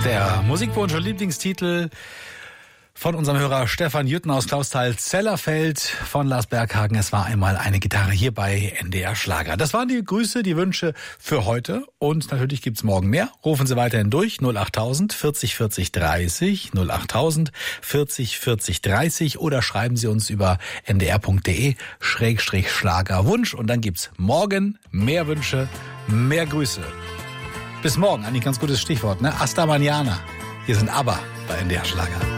Der Musikwunsch und Lieblingstitel von unserem Hörer Stefan Jütten aus Clausthal-Zellerfeld von Lars Berghagen. Es war einmal eine Gitarre hier bei NDR Schlager. Das waren die Grüße, die Wünsche für heute. Und natürlich gibt's morgen mehr. Rufen Sie weiterhin durch 08000 40 40 30, 08000 40 40 30 oder schreiben Sie uns über ndr.de/Schlagerwunsch. Und dann gibt's morgen mehr Wünsche, mehr Grüße. Bis morgen, eigentlich ein ganz gutes Stichwort, ne? Hasta mañana. Hier sind ABBA bei NDR Schlager.